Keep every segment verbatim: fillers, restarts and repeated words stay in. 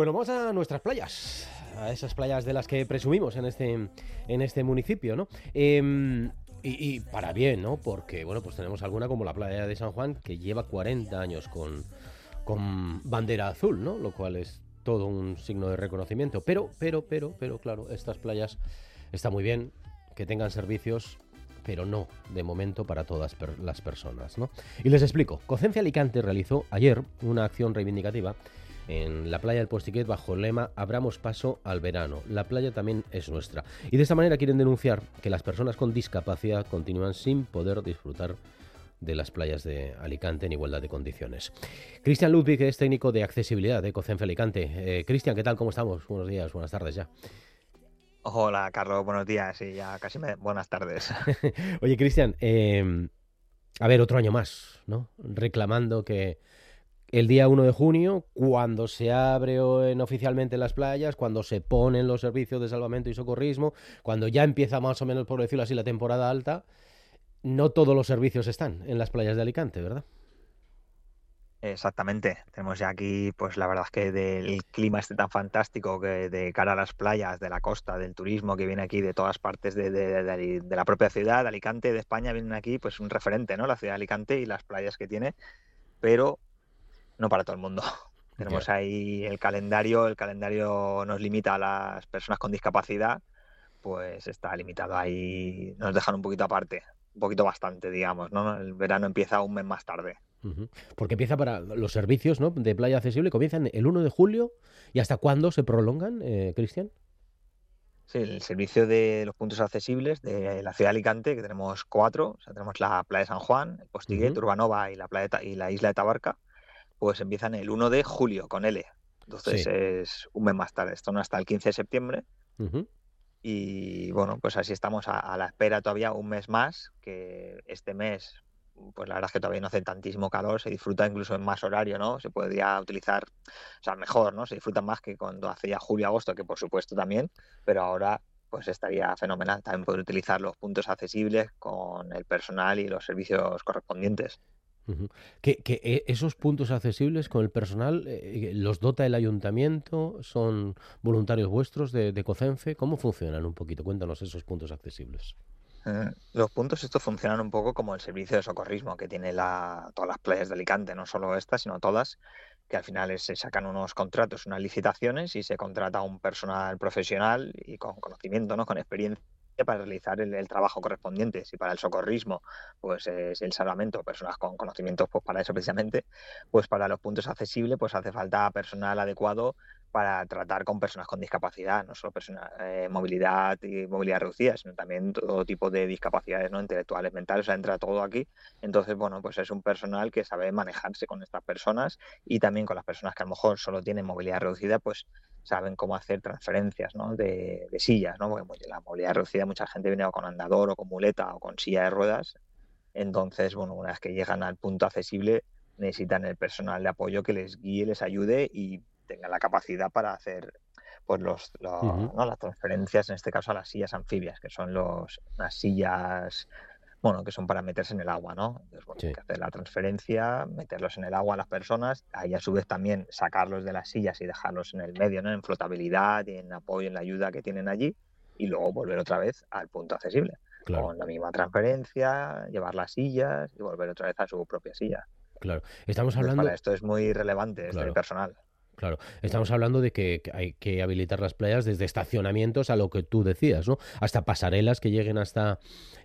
Bueno, vamos a nuestras playas, a esas playas de las que presumimos en este, en este municipio, ¿no? Eh, y, y para bien, ¿no? Porque, bueno, pues tenemos alguna como la playa de San Juan, que lleva cuarenta años con, con bandera azul, ¿no? Lo cual es todo un signo de reconocimiento. Pero, pero, pero, pero, claro, estas playas está muy bien que tengan servicios, pero no, de momento, para todas per- las personas, ¿no? Y les explico. Cocencia Alicante realizó ayer una acción reivindicativa en la playa del Postiquet bajo el lema Abramos paso al verano. La playa también es nuestra. Y de esta manera quieren denunciar que las personas con discapacidad continúan sin poder disfrutar de las playas de Alicante en igualdad de condiciones. Cristian Ludwig es técnico de accesibilidad de Cocencia Alicante. Eh, Cristian, ¿qué tal? ¿Cómo estamos? Buenos días, buenas tardes ya. Hola, Carlos, buenos días y ya casi me... buenas tardes. Oye, Cristian, eh, a ver, otro año más, ¿no? Reclamando que el día uno de junio, cuando se abren oficialmente las playas, cuando se ponen los servicios de salvamento y socorrismo, cuando ya empieza más o menos, por decirlo así, la temporada alta, no todos los servicios están en las playas de Alicante, ¿verdad? Exactamente, tenemos ya aquí, pues la verdad es que del clima este tan fantástico que de cara a las playas, de la costa, del turismo que viene aquí de todas partes de, de- de- de la propia ciudad, de Alicante, de España, vienen aquí, pues un referente, ¿no? La ciudad de Alicante y las playas que tiene, pero no para todo el mundo. Ya. Tenemos ahí el calendario, el calendario nos limita a las personas con discapacidad, pues está limitado ahí, nos dejan un poquito aparte, un poquito bastante, digamos, ¿no? El verano empieza un mes más tarde. Ujú. Porque empieza para los servicios, ¿no?, de playa accesible, comienzan el uno de julio y ¿hasta cuándo se prolongan, eh, Cristian? Sí, el servicio de los puntos accesibles de la ciudad de Alicante, que tenemos cuatro, o sea, tenemos la playa de San Juan, el Postiguet, Ujú. Urbanova y la, playa de Ta- y la isla de Tabarca, pues empiezan el uno de julio con L. Entonces Sí. es un mes más tarde, esto no hasta el quince de septiembre. Ujú. Y bueno, pues así estamos a, a la espera todavía un mes más, que este mes, pues la verdad es que todavía no hace tantísimo calor, se disfruta incluso en más horario, ¿no? Se podría utilizar, o sea, mejor, ¿no? Se disfruta más que cuando hacía julio, agosto, que por supuesto también, pero ahora pues estaría fenomenal también poder utilizar los puntos accesibles con el personal y los servicios correspondientes. Ujú. Que, que, eh, esos puntos accesibles con el personal, eh, ¿los dota el ayuntamiento? ¿Son voluntarios vuestros de, de COCENFE? ¿Cómo funcionan un poquito? Cuéntanos esos puntos accesibles. Eh, Los puntos estos funcionan un poco como el servicio de socorrismo que tiene la, todas las playas de Alicante, no solo esta, sino todas, que al final es- se sacan unos contratos, unas licitaciones y se contrata a un personal profesional y con conocimiento, ¿no? Con experiencia para realizar el, el trabajo correspondiente. Si para el socorrismo pues es el salvamento, personas con conocimientos pues para eso precisamente, pues para los puntos accesibles pues hace falta personal adecuado para tratar con personas con discapacidad, no solo personas, eh, movilidad y movilidad reducida, sino también todo tipo de discapacidades, ¿no? Intelectuales, mentales, o sea, entra todo aquí. Entonces, bueno, pues es un personal que sabe manejarse con estas personas y también con las personas que a lo mejor solo tienen movilidad reducida, pues saben cómo hacer transferencias, ¿no? de, de sillas, ¿no? Porque la movilidad reducida mucha gente viene o con andador o con muleta o con silla de ruedas. Entonces, bueno, una vez que llegan al punto accesible, necesitan el personal de apoyo que les guíe, les ayude y tengan la capacidad para hacer pues los, lo- Ujú. ¿no? las transferencias, en este caso a las sillas anfibias, que son los, unas sillas, bueno, que son para meterse en el agua, ¿no? Entonces, bueno, hay Sí, que hacer la transferencia, meterlos en el agua a las personas, ahí a su vez también sacarlos de las sillas y dejarlos en el medio, ¿no? En flotabilidad y en apoyo, en la ayuda que tienen allí, y luego volver otra vez al punto accesible claro, con la misma transferencia, llevar las sillas y volver otra vez a su propia silla. claro. Estamos Entonces, para hablando, esto es muy relevante este claro, personal. claro. Estamos hablando de que, que hay que habilitar las playas desde estacionamientos a lo que tú decías, ¿no? Hasta pasarelas que lleguen hasta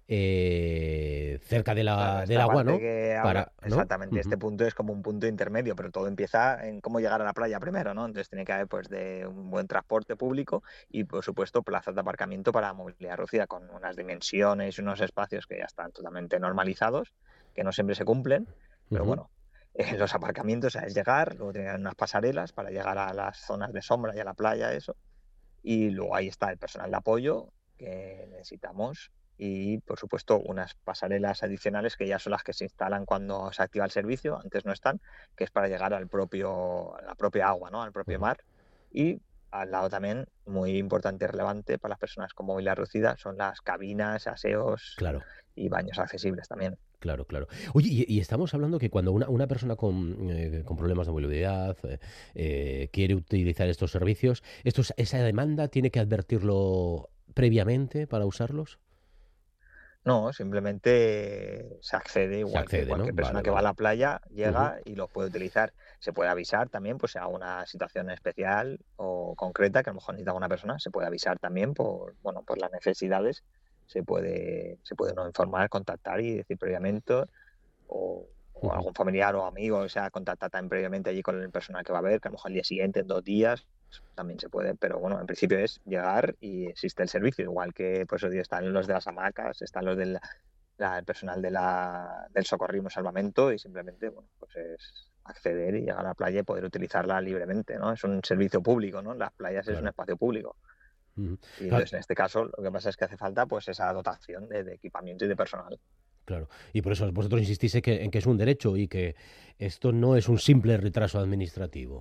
eh, cerca de Claro, la, del esta agua, parte ¿no? que habla, Para, ¿no? exactamente, Ujú. este punto es como un punto intermedio, pero todo empieza en cómo llegar a la playa primero, ¿no? Entonces tiene que haber pues de un buen transporte público y por supuesto plazas de aparcamiento para movilidad reducida con unas dimensiones y unos espacios que ya están totalmente normalizados, que no siempre se cumplen, pero Ujú. bueno, eh, los aparcamientos es llegar, luego tienen unas pasarelas para llegar a las zonas de sombra y a la playa, eso, y luego ahí está el personal de apoyo que necesitamos y, por supuesto, unas pasarelas adicionales que ya son las que se instalan cuando se activa el servicio, antes no están, que es para llegar al propio, a la propia agua, ¿no? Al propio Ujú. mar. Y al lado también, muy importante y relevante para las personas con movilidad reducida, son las cabinas, aseos Claro. y baños accesibles también. Claro, claro. Oye, y, y estamos hablando que cuando una, una persona con, eh, con problemas de movilidad eh, eh, quiere utilizar estos servicios, estos, ¿esa demanda tiene que advertirlo previamente para usarlos? No, simplemente se accede Se igual que accede, ¿no? cualquier persona Vale, que va a vale. la playa, Ujú, llega y los puede utilizar. Se puede avisar también, pues si hay alguna situación especial o concreta que a lo mejor necesita una persona, se puede avisar también por, bueno, por las necesidades. Se puede, se puede uno informar, contactar y decir previamente, o, o ujú. algún familiar o amigo, o sea, contactar también previamente allí con el personal que va a ver, que a lo mejor al día siguiente, en dos días, también se puede, pero bueno, en principio es llegar y existe el servicio, igual que pues hoy día están los de las hamacas, están los del la- el personal de la, del socorrismo y salvamento y simplemente, bueno, pues es acceder y llegar a la playa y poder utilizarla libremente, ¿no? Es un servicio público, ¿no? Las playas es un Claro. espacio público. Ujú. Y Claro, entonces, en este caso, lo que pasa es que hace falta pues esa dotación de, de equipamiento y de personal. claro. Y por eso vosotros insistís en que, en que es un derecho y que esto no es un simple retraso administrativo.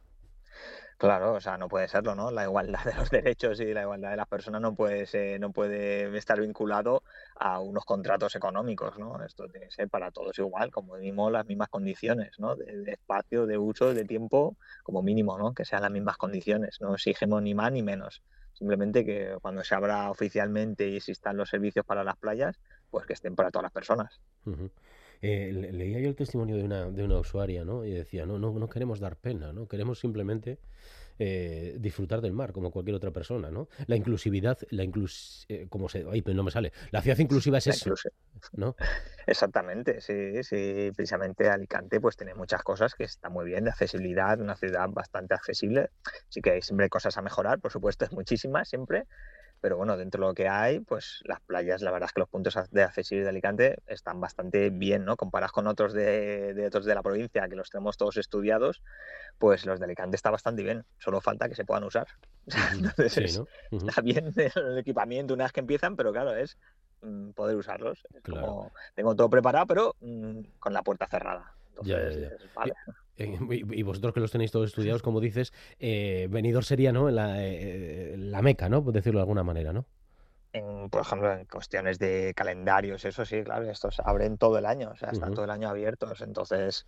Claro, o sea, no puede serlo, ¿no? La igualdad de los derechos y la igualdad de las personas no puede ser- no puede estar vinculado a unos contratos económicos, ¿no? Esto tiene que ser para todos igual, como mínimo las mismas condiciones, ¿no? De, de espacio, de uso, de tiempo, como mínimo, ¿no? Que sean las mismas condiciones. No exigimos ni más ni menos. Simplemente que cuando se abra oficialmente y existan los servicios para las playas, pues que estén para todas las personas. Ujú. Eh, le- leía yo el testimonio de una, de una usuaria, ¿no? Y decía, no, no, no queremos dar pena, ¿no? Queremos simplemente eh, disfrutar del mar como cualquier otra persona, ¿no? La inclusividad, la inclus eh, ¿cómo se? Ay, pues no me sale. La ciudad inclusiva es La eso, inclusión. ¿no? Exactamente, sí, sí, precisamente Alicante pues tiene muchas cosas que están muy bien, de accesibilidad, una ciudad bastante accesible, sí que hay siempre cosas a mejorar, por supuesto, es muchísimas siempre, pero bueno, dentro de lo que hay, pues las playas, la verdad es que los puntos de accesibilidad de Alicante están bastante bien, ¿no? Comparados con otros de, de otros de la provincia, que los tenemos todos estudiados, pues los de Alicante está bastante bien, solo falta que se puedan usar. Ujú. Entonces Sí, es- ¿no? Ujú. está bien el equipamiento una vez que empiezan, pero claro, es mm, poder usarlos. Es Claro. como, tengo todo preparado, pero mm, con la puerta cerrada. Ya, ya, Entonces ya. dices, vale. Y, eh, y- y vosotros que los tenéis todos estudiados, como dices, eh, Benidorm sería, ¿no? La, eh, la meca, ¿no? Por decirlo de alguna manera, ¿no? En, por ejemplo, en cuestiones de calendarios, eso sí, claro, estos abren todo el año, o sea, están Ujú. todo el año abiertos. Entonces,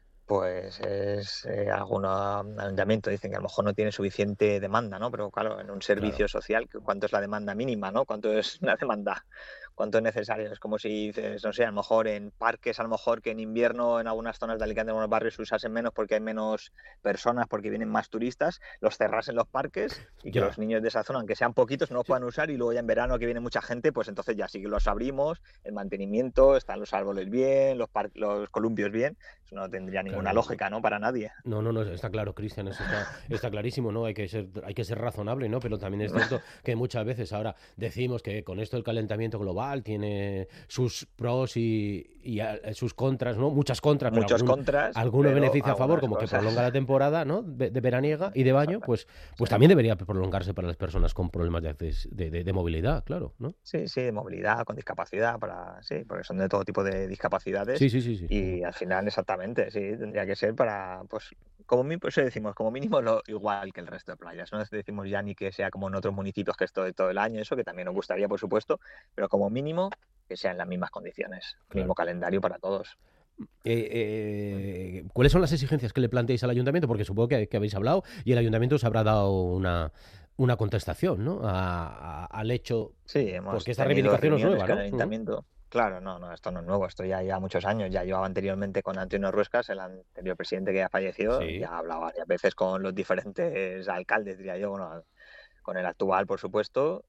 pues es eh, algún ayuntamiento dicen que a lo mejor no tiene suficiente demanda, ¿no? Pero claro, en un Claro. servicio social, ¿cuánto es la demanda mínima, ¿no? ¿Cuánto es la demanda? ¿Cuánto es necesario? Es como si dices, no sé, a lo mejor en parques, a lo mejor que en invierno en algunas zonas de Alicante, en algunos barrios se usasen menos porque hay menos personas, porque vienen más turistas, los cerrasen los parques y que los Ya. niños de esa zona, aunque sean poquitos, no los Sí. puedan usar y luego ya en verano que viene mucha gente, pues entonces ya sí que los abrimos, el mantenimiento, están los árboles bien, los, par- los columpios bien, eso no tendría Claro, ninguna no, no. lógica, ¿no? Para nadie. No, no, no, está claro, Cristian, eso está, está clarísimo, ¿no? Hay que ser, hay que ser razonable, ¿no? Pero también es cierto que muchas veces ahora decimos que con esto el calentamiento global tiene sus pros y, y a- sus contras, ¿no? Muchas contras, pero Muchos algún, contras, alguno pero beneficia a favor, algunas como que cosas. prolonga la temporada, ¿no? De, de veraniega y de baño, Exacto. pues, Sí. pues también debería prolongarse para las personas con problemas de, acces- de, de- de movilidad, claro, ¿no? Sí, sí, de movilidad, con discapacidad, para, sí, porque son de todo tipo de Sí, discapacidades sí, sí, sí. Ujú. y al final exactamente, sí, tendría que ser para, pues, como mínimo, pues decimos, como mínimo lo igual que el resto de playas, no decimos ya ni que sea como en otros municipios que es todo, todo el año, eso que también nos gustaría, por supuesto, pero como mínimo que sean las mismas condiciones, mismo Claro. calendario para todos. Eh, eh, ¿cuáles son las exigencias que le planteáis al ayuntamiento? Porque supongo que, que habéis hablado y el ayuntamiento os habrá dado una, una contestación, ¿no? A- a- al hecho, Sí, hemos porque esta tenido reivindicación no es reuniones nueva, con el ¿no? Ujú. ayuntamiento. Claro, no, no, esto no es nuevo, esto ya lleva muchos años. Ya llevaba anteriormente con Antonio Ruescas, el anterior presidente que ya falleció, Sí, ya hablaba varias veces con los diferentes alcaldes, diría yo, bueno, con el actual, por supuesto,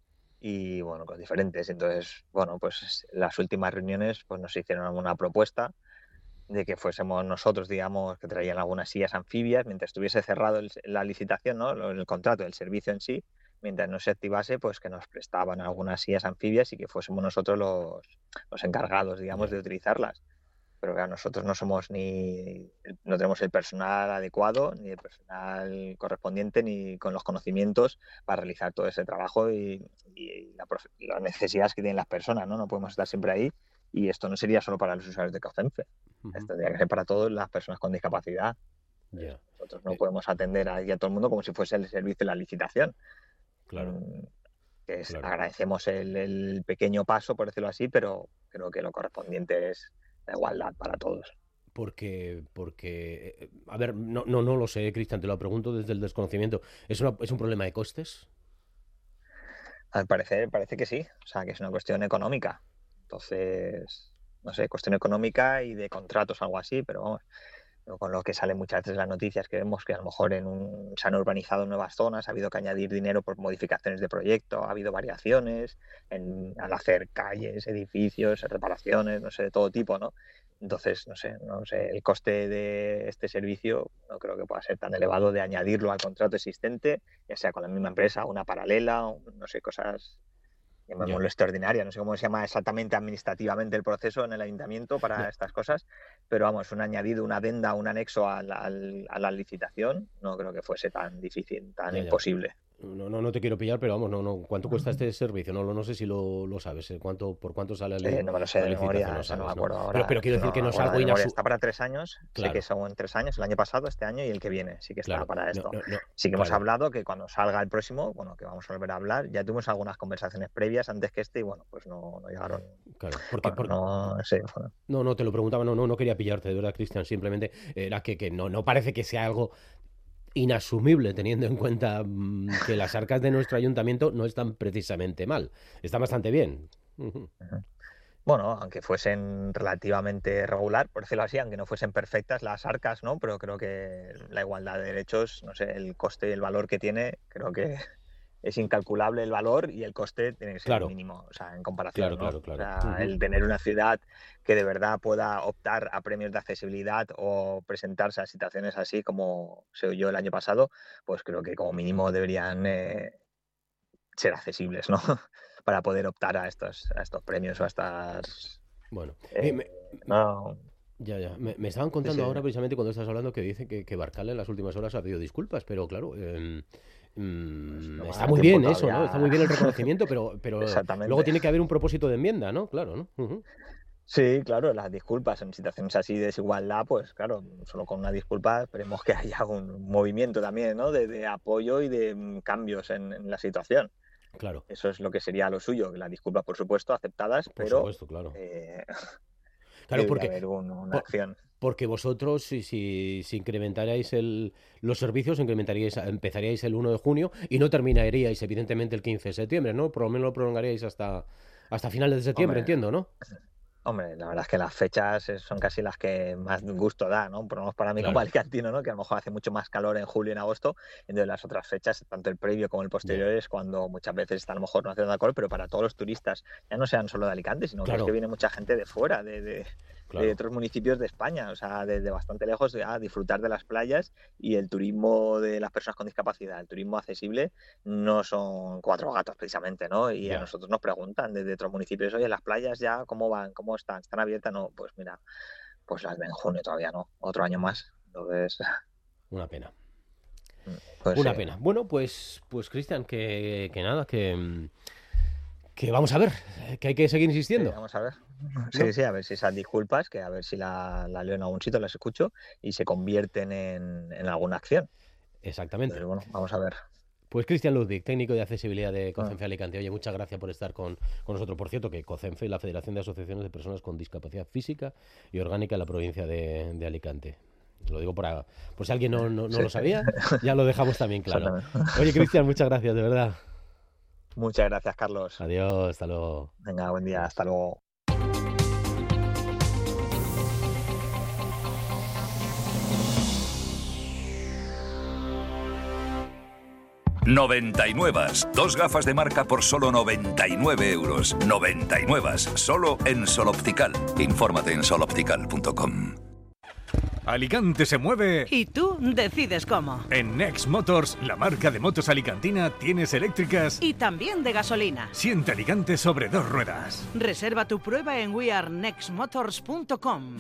y bueno, con diferentes. Entonces, bueno, pues las últimas reuniones pues nos hicieron una propuesta de que fuésemos nosotros, digamos, que traían algunas sillas anfibias, mientras estuviese cerrado el- la licitación, ¿no? Lo- el contrato, el servicio en sí, mientras no se activase, pues que nos prestaban algunas sillas anfibias y que fuésemos nosotros los, los encargados, digamos, ya, de utilizarlas. Pero claro, nosotros no somos ni, no tenemos el personal adecuado, ni el personal correspondiente, ni con los conocimientos para realizar todo ese trabajo y, y la profe- las necesidades que tienen las personas, ¿no? No podemos estar siempre ahí y esto no sería solo para los usuarios de Caucenfe, ujú, esto tendría que ser para todas las personas con discapacidad. Pues ya. nosotros no Eh, podemos atender a, a todo el mundo como si fuese el servicio de la licitación. claro, Mm, que es- claro. agradecemos el, el pequeño paso, por decirlo así, pero creo que lo correspondiente es la igualdad para todos. Porque, porque, a ver, no, no, no lo sé, Cristian, te lo pregunto desde el desconocimiento. ¿Es, una, ¿Es un problema de costes? Al parecer, parece que sí, o sea, que es una cuestión económica. Entonces, no sé, cuestión económica y de contratos, algo así, pero vamos, con lo que salen muchas veces las noticias que vemos que a lo mejor en un, se han urbanizado nuevas zonas, ha habido que añadir dinero por modificaciones de proyecto, ha habido variaciones en, al hacer calles, edificios, reparaciones, no sé, de todo tipo, ¿no? Entonces, no sé, no sé, el coste de este servicio no creo que pueda ser tan elevado de añadirlo al contrato existente, ya sea con la misma empresa, una paralela, no sé, cosas, llamémoslo extraordinaria, no sé cómo se llama exactamente administrativamente el proceso en el ayuntamiento para Ya. estas cosas, pero vamos, un añadido, una adenda, un anexo al, al, a la licitación, no creo que fuese tan difícil, tan Ya, ya. imposible. No, no, no te quiero pillar, pero vamos, no, no. ¿Cuánto cuesta este servicio? No, no sé si lo, lo sabes. ¿eh? ¿Cuánto, ¿Por cuánto sale la, Eh, no me lo sé la de licitación? memoria, No o sea, no sabes, me ¿no? acuerdo ahora. Pero, pero quiero no decir que no es me acuerdo algo de memoria. inasumible. Está para tres años, Claro. sé que son tres años, el año pasado, este año y el que viene, sí que está Claro. para esto. No, no, no, sí que hemos claro. hablado que cuando salga el próximo, bueno, que vamos a volver a hablar, ya tuvimos algunas conversaciones previas antes que este y bueno, pues no, no llegaron. Claro, porque, Bueno, por- no sé. Bueno. No, no, te lo preguntaba, no, no, no quería pillarte, de verdad, Cristian. Simplemente era que, que no, no parece que sea algo inasumible, teniendo en cuenta mm, que las arcas de nuestro ayuntamiento no están precisamente mal, están bastante bien. Ujú. Ujú. Bueno, aunque fuesen relativamente regular, por decirlo así, aunque no fuesen perfectas las arcas, ¿no? Pero creo que la igualdad de derechos, no sé, el coste y el valor que tiene, creo que es incalculable el valor y el coste tiene que ser Claro, mínimo, o sea, en comparación, claro, ¿no? claro, O claro. sea, Ujú. el tener una ciudad que de verdad pueda optar a premios de accesibilidad o presentarse a situaciones así como se oyó el año pasado, pues creo que como mínimo deberían eh, ser accesibles, ¿no? Para poder optar a estos, a estos premios o a estas... Bueno, eh, eh, me- no, ya, ya. Me, me estaban sí, contando sí. ahora precisamente cuando estás hablando que dice que, que Barcala en las últimas horas ha pedido disculpas, pero claro, em, mm, Pues no me está da muy tiempo bien eso, ¿no? todavía. Está muy bien el reconocimiento, pero, pero luego Exactamente. tiene que haber un propósito de enmienda, ¿no? Claro, ¿no? Ujú. Sí, claro, las disculpas en situaciones así de desigualdad, pues claro, solo con una disculpa esperemos que haya un movimiento también, ¿no? De, de apoyo y de mm, cambios en, en la situación. Claro, Eso es lo que sería lo suyo, que las disculpas, por supuesto, aceptadas, por pero supuesto, claro. eh, Claro, debería porque, haber un- una por- acción. porque vosotros, si, si, si incrementarais el, los servicios, incrementaríais, empezaríais el uno de junio y no terminaríais, evidentemente, el quince de septiembre, ¿no? Por lo menos lo prolongaríais hasta, hasta finales de septiembre, Hombre, entiendo, ¿no? Hombre, la verdad es que las fechas eh, son casi las que más gusto da, ¿no? Por lo menos para mí como Claro, alicantino, ¿no? Que a lo mejor hace mucho más calor en julio y en agosto, entonces las otras fechas, tanto el previo como el ya, posterior, es cuando muchas veces está a lo mejor no haciendo calor, pero para todos los turistas, ya no sean solo de Alicante, sino que es que claro, viene mucha gente de fuera, de, de, de claro. otros municipios de España, o sea, desde bastante lejos a disfrutar de las playas y el turismo de las personas con discapacidad, el turismo accesible, no son cuatro gatos precisamente, ¿no? Y a Ya, nosotros nos preguntan desde otros municipios, oye, las playas ya, ¿cómo van? ¿Cómo están? ¿Están abiertas? No, pues mira, pues las ven en junio todavía, ¿no? Otro año más. Entonces, una pena. pues sí. Una pena. Bueno, pues, pues Cristian, que, que nada, que, mm, que vamos a ver, que hay que seguir Sí, insistiendo, vamos a ver. ¿no? Sí, sí, a ver si esas disculpas, que a ver si la, la leo en algún sitio, las escucho y se convierten en, en alguna acción. Exactamente. Entonces, bueno, vamos a ver. Pues Cristian Ludwig, técnico de accesibilidad de Ah, COCENFE Alicante. Oye, muchas gracias por estar con, con nosotros. Por cierto, que COCENFE es la Federación de Asociaciones de Personas con Discapacidad Física y Orgánica en la provincia de, de Alicante. Lo digo por, a- por si alguien no, no- no sí, lo sabía, ya lo dejamos también claro. exactamente. Oye, Cristian, muchas gracias, de verdad. Muchas gracias, Carlos. Adiós, hasta luego. Venga, buen día, hasta Adiós. luego. noventa y nueve. Dos gafas de marca por solo noventa y nueve euros. noventa y nueve. Solo en Sol Optical. Infórmate en sol optical punto com. Alicante se mueve. Y tú decides cómo. En Next Motors, la marca de motos alicantina, tienes eléctricas. Y también de gasolina. Siente Alicante sobre dos ruedas. Reserva tu prueba en we are next motors punto com.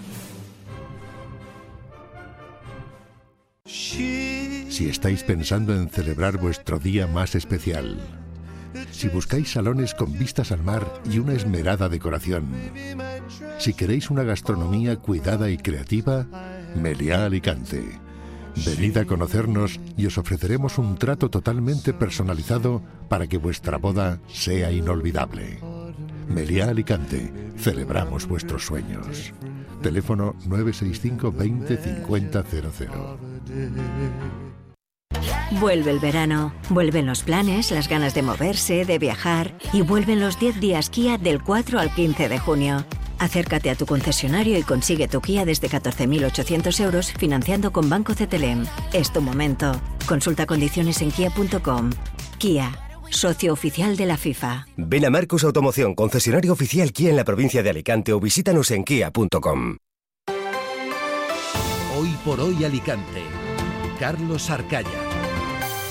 Si estáis pensando en celebrar vuestro día más especial, si buscáis salones con vistas al mar y una esmerada decoración, si queréis una gastronomía cuidada y creativa, Meliá Alicante. Venid a conocernos y os ofreceremos un trato totalmente personalizado para que vuestra boda sea inolvidable. Meliá Alicante, celebramos vuestros sueños. Teléfono nueve seis cinco veinte cincuenta cero cero. Vuelve el verano, vuelven los planes, las ganas de moverse, de viajar y vuelven los diez días Kia del cuatro al quince de junio. Acércate a tu concesionario y consigue tu Kia desde catorce mil ochocientos euros financiando con Banco C T L M. Es tu momento. Consulta condiciones en kia punto com. Kia, socio oficial de la FIFA. Ven a Marcos Automoción, concesionario oficial Kia en la provincia de Alicante o visítanos en kia punto com. Hoy por hoy Alicante. Carlos Arcaya.